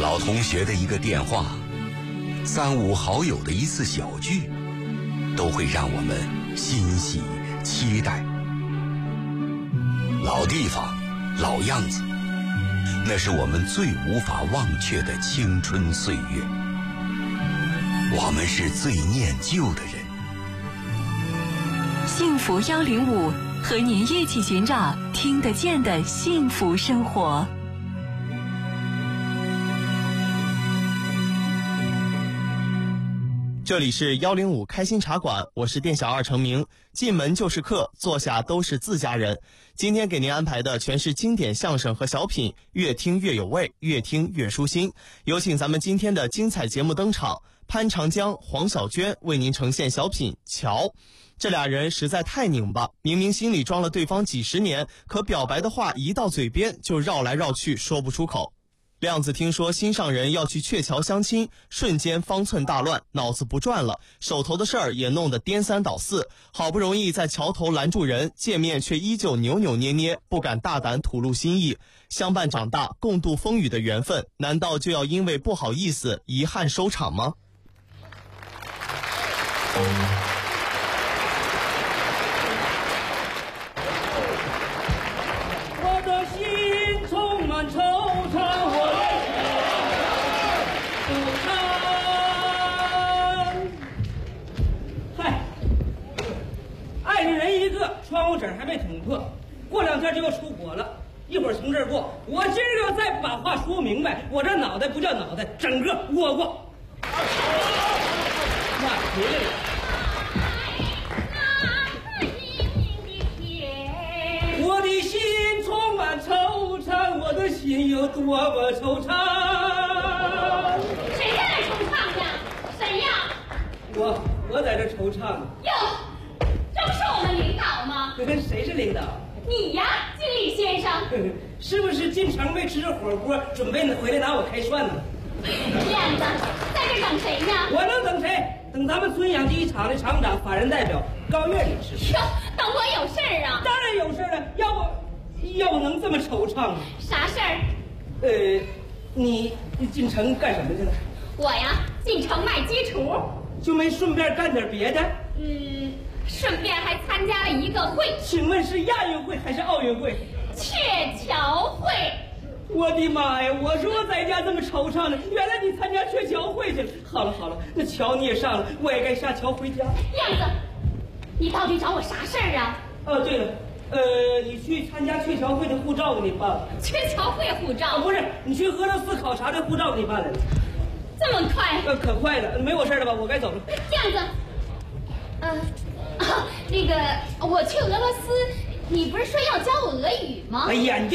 老同学的一个电话，三五好友的一次小聚，都会让我们欣喜期待。老地方，老样子，那是我们最无法忘却的青春岁月。我们是最念旧的人。 幸福105，和您一起寻找听得见的幸福生活。 这里是105开心茶馆，我是店小二程明。进门就是客，坐下都是自家人。今天给您安排的全是经典相声和小品，越听越有味，越听越舒心。有请咱们今天的精彩节目登场，潘长江、黄小娟为您呈现小品《桥》。这俩人实在太拧巴，明明心里装了对方几十年，可表白的话一到嘴边就绕来绕去，说不出口。亮子听说心上人要去鹊桥相亲，瞬间方寸大乱，脑子不转了，手头的事儿也弄得颠三倒四，好不容易在桥头拦住人，见面却依旧扭扭捏捏，不敢大胆吐露心意。相伴长大，共度风雨的缘分，难道就要因为不好意思遗憾收场吗？ 我的心充满惆怅，我的心惆怅。嗨，爱上人一个，窗户纸还没捅破，过2天就要出国了，一会儿从这儿过。我今儿要再不把话说明白，我这脑袋不叫脑袋，整个窝瓜。妈，回来了。我的心充满惆怅，我的心有多么惆怅。 谁在那惆怅呀？谁呀？ 我在这惆怅。 哟，这不是我们领导吗？ 谁是领导？ 你呀，经理先生。 是不是进城没吃着火锅，准备回来拿我开涮呢？ 亮子，在这等谁呢？ 我能等谁？等咱们村养鸡场的厂长、法人代表高月女士。 哟，等我有事儿啊？ 当然有事了，要不能这么惆怅啊？ 啥事儿？ 你进城干什么去了？ 我呀，进城卖鸡雏， 就没顺便干点别的？ 顺便还参加了一个会。 请问是亚运会还是奥运会？ 鹊桥会。 我的妈呀！我说我在家这么惆怅呢，原来你参加鹊桥会去了。好了，那桥你也上了，我也该下桥回家。 亮子，你到底找我啥事儿啊？ 哦，对了，你去参加鹊桥会的护照给你办了。 鹊桥会护照？ 不是，你去俄罗斯考察的护照给你办来了。 这么快？ 可快了，没我事了吧？我该走了。 亮子，那个我去俄罗斯，你不是说要教我俄语吗？ 哎呀，你